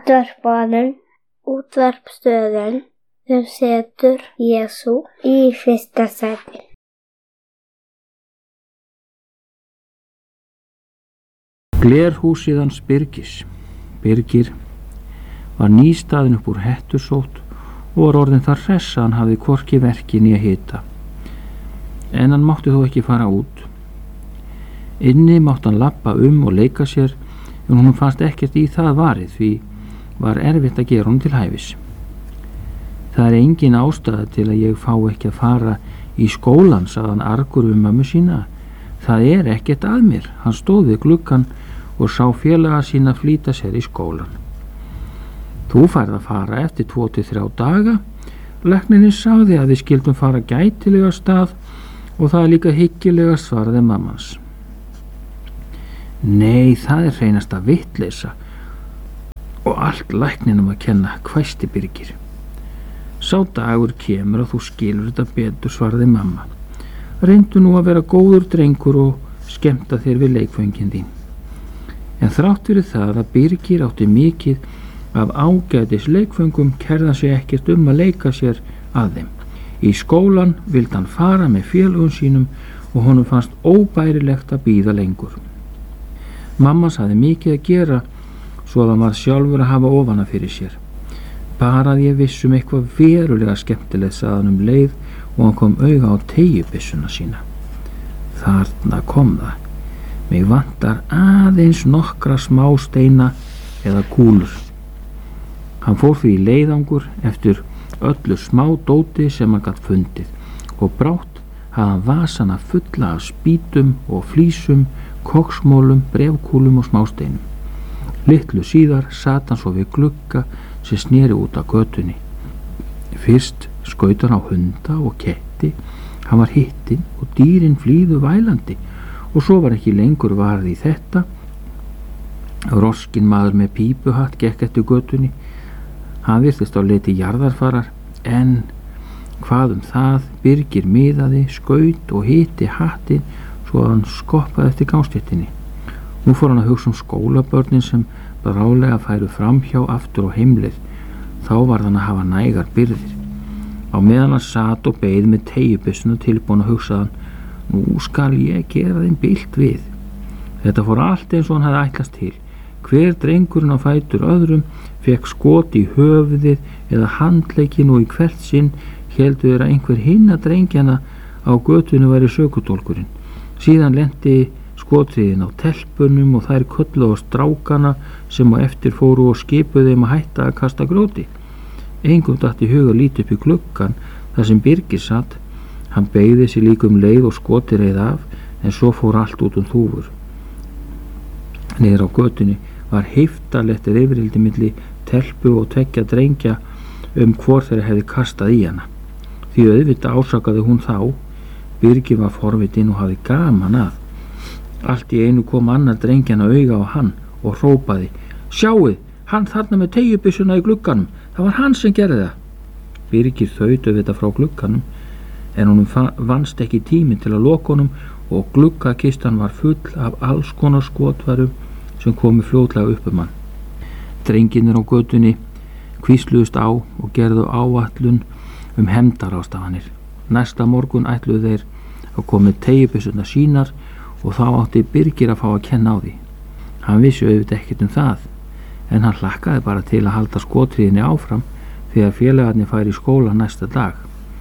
útvarpsstöðin sem setur Jesú í fyrsta sæti. Glerhúsið hans Birgis. Birgir var nýstaðinn upp úr hettusótt og var orðinn þar hress að hann hafði hvorki verki né hita. En hann mátti þó ekki fara út. Inni mátti hann labba og leika sér, en honum fannst ekkert í það varið, því var erfitt að gera honum til hæfis. Það er engin ástæða til að ég fá ekki að fara í skólan, sagði hann argur við mömmu sína. Það er ekkert að mér. Hann stóð við gluggann og sá félaga sína flýta sér í skólan. Þú færð að fara eftir 2-3 daga. Læknirinn sagði að við skildum fara gætilega af stað og það er líka hyggilega, svaraði mammans. Nei, það er hreinasta vitleysa og allt lækninum að kenna, hvæsti Birgir. Sá dagur kemur og þú skilur þetta betur, svaraði mamma. Reyndu nú að vera góður drengur og skemmta þér við leikföngin þín. En þrátt fyrir það að Birgir átti mikið af ágætis leikföngum kærði hann sig ekkert að leika sér að þeim. Í skólan vildi hann fara með félögum sínum og honum fannst óbærilegt að bíða lengur. Mamma hafði mikið að gera svo að hann var sjálfur að hafa ofana fyrir sér. Bara að ég viss eitthvað verulega skemmtilegt, sagði hann leið og hann kom auga á teygjubissuna sína. Þarna kom það. Mig vantar aðeins nokkra smá steina eða kúlur. Hann fór því í leiðangur eftir öllu smá dóti sem hann gat fundið og brátt hafði hann vasana fulla af spýtum og flísum, koksmólum, brefkúlum og smásteinum. Litlu síðar sat hann svo við glugga sem sneri út á götunni. Fyrst skaut hann á hunda og ketti, hann var hitinn og dýrin flýðu vælandi og svo var ekki lengur varð í þetta. Roskin maður með pípuhatt gekk eftir götunni. Hann virtist á leiti jarðarfarar, en hvað það, Birgir miðaði, skaut og hitti hattinn svo að hann skoppaði eftir gangstéttinni. Nú fór hann að hugsa skólabörnin sem brálega færu framhjá aftur á heimleið. Þá var hann að hafa nægar byrðir. Á meðan hann sat og beið með teygjubissuna tilbúin að hugsa hann, nú skal ég gera þeim bilt við. Þetta fór allt eins og hann hafði ætlast til. Hver drengurinn á fætur öðrum fekk skot í höfuðið eða handlegginn og í hvert sinn héldu þeir að einhver hinna drengjana á götunni væri sökudólkurinn. Síðan lenti skotriðin á telpunum og þær kölluðu á strákana sem á eftir fóru og skipuðu þeim að hætta að kasta gróti. Engum datt í hug að líta upp í gluggann þar sem Birgir satt. Hann beygði sig líka leið og skoti reið af, en svo fór allt út þúfur. Niður á götunni var heiftarlegt rifrildi milli telpu og 2 drengja hvor þeirra hefði kastað í hana. Því auðvitað ásakaði hún þá. Birgir var forvitinn og hafði gaman að. Allt í einu kom annar drengjana auga á hann og hrópaði, sjáið, hann þarna með teygjubissuna í glugganum, það var hann sem gerði það. Birgir þaut auðvitað frá glugganum, en honum vannst ekki tíminn til að loka honum og gluggakistan var full af alls konar skotvarum sem komu fljótlega upp hann. Drengirnir á götunni hvísluðust á og gerðu áætlun hefndarástafanir. Næsta morgun ætluðu þeir að koma með teygjubissuna sínar og þá átti Birgir að fá að kenna á því. Hann vissi auðvitað ekkert það, en hann hlakkaði bara til að halda skotriðinni áfram þegar félagarnir færi í skóla næsta dag.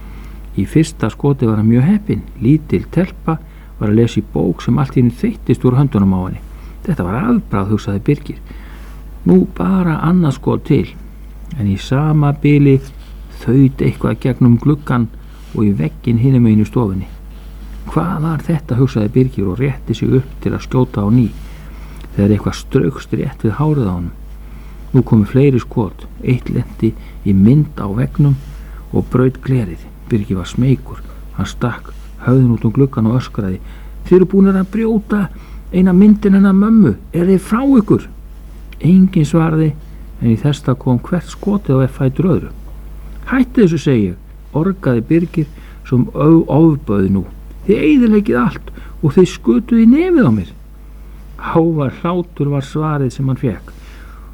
Í fyrsta skoti var hann mjög heppinn. Lítil telpa var að lesa í bók sem allt í einu þeyttist úr höndunum á henni. Þetta var afbragð, hugsaði Birgir. Nú bara annað skot til, en í sama bili þaut eitthvað gegnum gluggann og í vegginn hinum megin í stofunni. Hvað var þetta, hugsaði Birgir og rétti sig upp til að skjóta á ný þegar eitthvað straukst rétt við hárið á honum. Nú komu fleiri skot, eitt lenti í mynd á veggnum og braut glerið. Birgir var smeykur, hann stakk höfðin út gluggann og öskraði, þið eru búnir að brjóta eina myndin hennar mömmu, er þið frá ykkur? Engin svaraði, en í þesta kom hvert skotið á fætur öðru. Hætti þessu, segi ég, orgaði Birgir sem ofböði nú. Þið eyðileggið allt og þið skutuð í nefið á mér. Hávær hlátur var svarið sem hann fekk.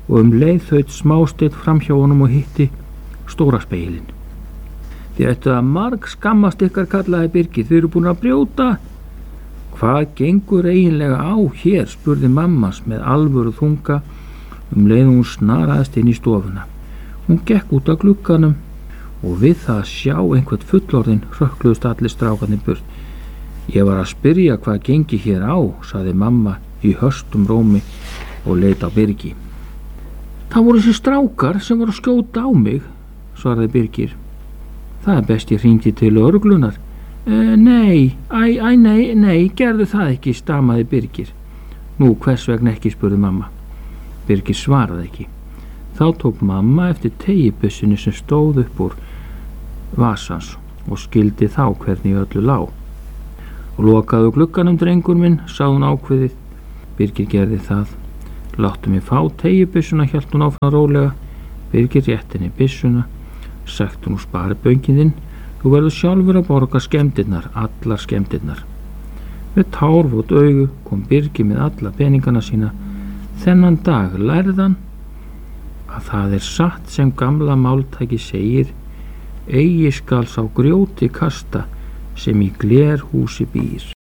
og leið þaut smásteinn framhjá honum og hitti stóra spegilinn. Þið ættu að marg skammast ykkar, kallaði Birgir, þið eru búin að brjóta. Hvað gengur eiginlega á hér, spurði mammas með alvöru þunga leið hún snaraðist inn í stofuna. Hún gekk út af glugganum og við það að sjá einhvern fullorðinn hrökkluðust allir strákarnir burt. Ég var að spyrja hvað gengi hér á, sagði mamma í höstum rómi og leit á Birgi. Það voru þessi strákar sem voru að skjóta á mig, svaraði Birgir. Það er best ég hringdi til lögreglunar. Nei, gerðu það ekki, stamaði Birgir. Nú, hvers vegna ekki, spurði mamma. Birgir svaraði ekki. Þá tók mamma eftir teygjubyssunni sem stóð upp úr vasans og skildi þá hvernig öllu lá. Og lokaðu glugganum, drengur minn, sagði hún ákveðið. Birgir gerði það. Láttu mig fá teygjubyssuna, hélt hún áfram rólega. Birgir rétti henni byssuna, sagt hún úr spariböngin þinn. Þú verður sjálfur að borga skemmdirnar, allar skemmdirnar. Með tárvot augu kom Birgir með alla peningana sína. Þennan dag lærðan að það er satt sem gamla máltæki segir: eigi skal sá grjóti kasta sem í glerhúsi býr.